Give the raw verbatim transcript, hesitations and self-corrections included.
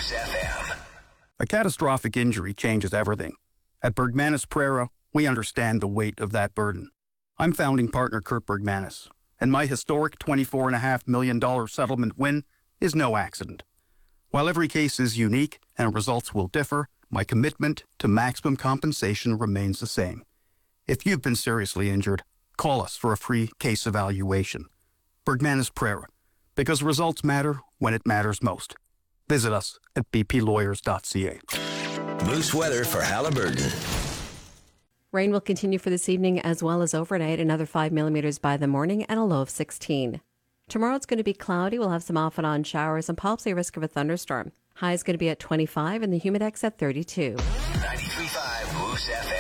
Moose F M. A catastrophic injury changes everything. At Bergmanis Prera, we understand the weight of that burden. I'm founding partner Kurt Bergmanis, and my historic twenty-four point five million dollars settlement win is no accident. While every case is unique and results will differ, my commitment to maximum compensation remains the same. If you've been seriously injured, call us for a free case evaluation. Bergmanis Prera, because results matter when it matters most. Visit us at b p lawyers dot c a. Moose weather for Halliburton. Rain will continue for this evening as well as overnight, another five millimeters by the morning and a low of sixteen. Tomorrow it's going to be cloudy. We'll have some off and on showers and possibly a risk of a thunderstorm. High is going to be at twenty-five and the humidex at thirty-two. ninety-three point five Moose F M.